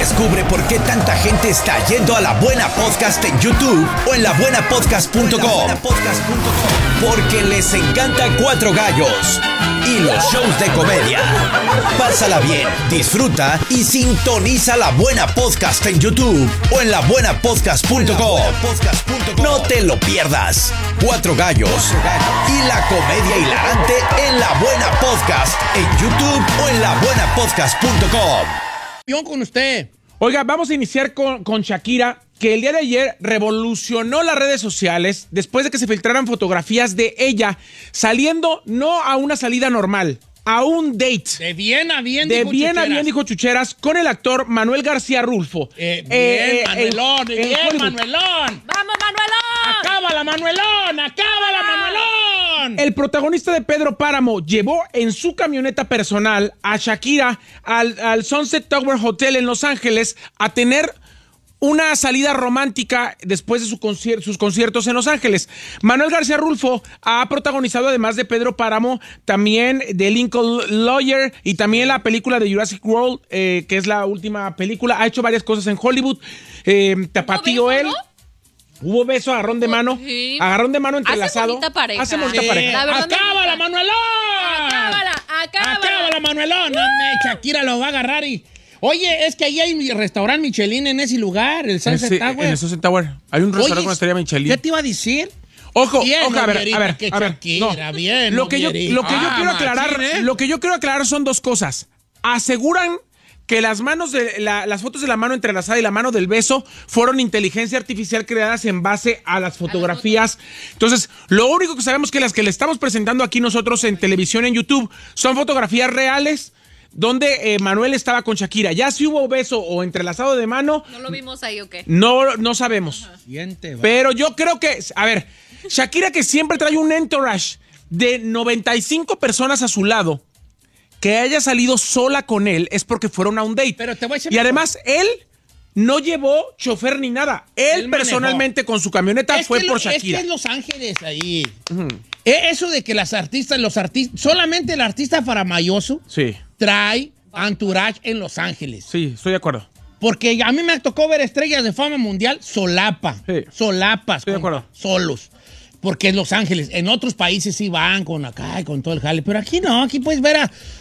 Descubre por qué tanta gente está yendo a La Buena Podcast en YouTube o en labuenapodcast.com. Porque les encanta Cuatro Gallos y los shows de comedia. Pásala bien, disfruta y sintoniza La Buena Podcast en YouTube o en labuenapodcast.com. No te lo pierdas. Cuatro Gallos y la comedia hilarante en La Buena Podcast en YouTube o en labuenapodcast.com. Con usted. Oiga, vamos a iniciar con Shakira, que el día de ayer revolucionó las redes sociales después de que se filtraran fotografías de ella saliendo no a una salida normal, a un date. De bien a bien, dijo Chucheras, con el actor Manuel García Rulfo. Manuelón, Manuelón. ¡Vamos, Manuelón! ¡Acábala, Manuelón! ¡Acábala, Manuelón! El protagonista de Pedro Páramo llevó en su camioneta personal a Shakira al Sunset Tower Hotel en Los Ángeles a tener una salida romántica después de sus conciertos en Los Ángeles. Manuel García Rulfo ha protagonizado, además de Pedro Páramo, también The Lincoln Lawyer y también la película de Jurassic World, que es la última película. Ha hecho varias cosas en Hollywood. Tapatío él. ¿No? Hubo beso, agarrón de mano. Sí. Agarrón de mano entrelazado. Hace bonita pareja. ¡Acábala, Manuelón! ¡Acábala, Manuelón! No, Shakira lo va a agarrar y... Oye, es que ahí hay un restaurante Michelin en ese lugar, el Sunset Tower. En el Sunset Tower. Hay un restaurante con estrella Michelin. ¿Qué te iba a decir? Ojo, bien, a ver. Shakira, no. Bien, lo que yo quiero aclarar son dos cosas. Aseguran que las manos de las fotos de la mano entrelazada y la mano del beso fueron inteligencia artificial creadas en base a las fotografías. Entonces, lo único que sabemos que las que le estamos presentando aquí nosotros en televisión, en YouTube, son fotografías reales donde Manuel estaba con Shakira. Ya si hubo beso o entrelazado de mano... ¿No lo vimos ahí o qué? No sabemos. Pero yo creo que... A ver, Shakira, que siempre trae un entourage de 95 personas a su lado, que haya salido sola con él es porque fueron a un date. Pero te voy a decir, y además, él no llevó chofer ni nada. Él personalmente con su camioneta fue por Shakira. Es que es Los Ángeles ahí. Eso de que los artistas, solamente el artista faramayoso trae entourage en Los Ángeles. Sí, estoy de acuerdo. Porque a mí me tocó ver estrellas de fama mundial solapas, estoy de acuerdo. Solos. Porque en Los Ángeles, en otros países sí van con acá y con todo el jale, pero aquí no, aquí puedes ver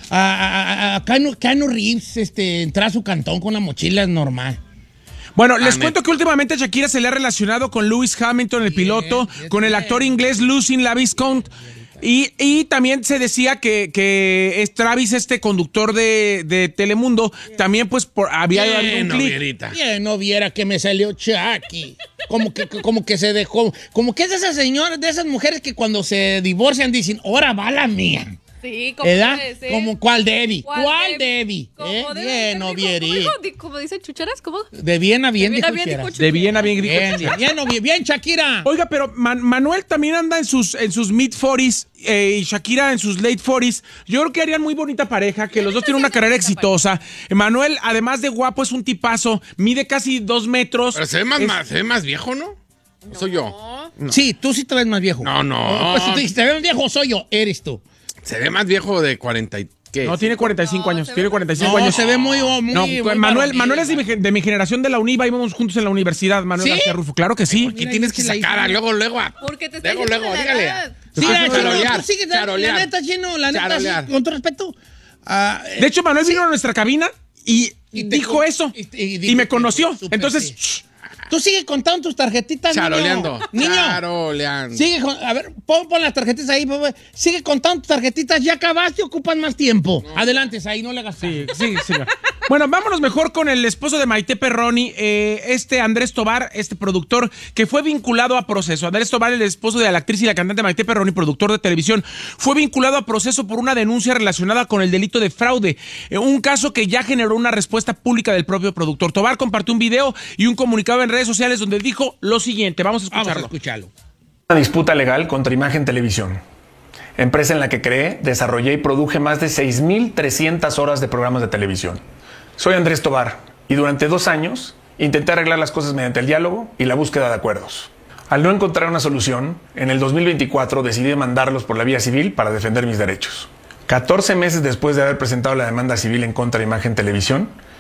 a Keanu Reeves entrar a su cantón con la mochila, es normal. Bueno, les cuento que últimamente a Shakira se le ha relacionado con Lewis Hamilton, el piloto, con el actor inglés Lucien LaVisconte. Y también se decía que es Travis, conductor de Telemundo, también pues había algún clip. Bien, no viera que me salió Chucky. Como que se dejó. Como que es de esas señoras, de esas mujeres que cuando se divorcian dicen, ahora va la mía. Sí, como debe ser. Como ¿cuál Debbie? ¿Cuál Debbie? Bien, no vieri. ¿Cómo dicen Chucheras? ¿Cómo? De bien a bien, dijo Chucheras. De bien a bien, dijo Chucheras. Bien, Shakira. Oiga, pero Manuel también anda en sus mid-40s y Shakira en sus late 40s. Yo creo que harían muy bonita pareja, que los dos tienen una carrera exitosa. Manuel, además de guapo, es un tipazo, mide casi 2 metros. Pero se ve más viejo, ¿no? ¿Soy yo? No. Sí, tú sí te ves más viejo. No. Pues si te ves más viejo, soy yo, eres tú. Se ve más viejo de 40 y... ¿Qué? No, tiene 45 años. Tiene 45 años. Se ve muy Manuel es de mi generación de la UNIVA. Íbamos juntos en la universidad, Manuel García Rulfo. Claro que sí. ¿Por qué tienes que sacar luego? Porque te está luego, dígale. Sí, la neta, Chino, la neta, con todo respeto. De hecho, Manuel vino a nuestra cabina y dijo eso. Y me conoció. Entonces... Tú sigue contando tus tarjetitas, Charoleando. Niño. Charoleando. Sigue a ver, pon las tarjetitas ahí. Sigue contando tus tarjetitas. Ya acabaste, ocupan más tiempo. No. Adelante, ahí no le hagas. Sí. Bueno, vámonos mejor con el esposo de Maite Perroni, Andrés Tobar, productor que fue vinculado a proceso. Andrés Tobar, el esposo de la actriz y la cantante Maite Perroni, productor de televisión, fue vinculado a proceso por una denuncia relacionada con el delito de fraude. Un caso que ya generó una respuesta pública del propio productor. Tobar compartió un video y un comunicado en redes sociales donde dijo lo siguiente. Vamos a escucharlo. Una disputa legal contra Imagen Televisión, empresa en la que creé, desarrollé y produje más de 6,300 horas de programas de televisión. Soy Andrés Tobar y durante 2 años intenté arreglar las cosas mediante el diálogo y la búsqueda de acuerdos. Al no encontrar una solución, en el 2024 decidí demandarlos por la vía civil para defender mis derechos. 14 meses después de haber presentado la demanda civil en contra de Imagen Televisión,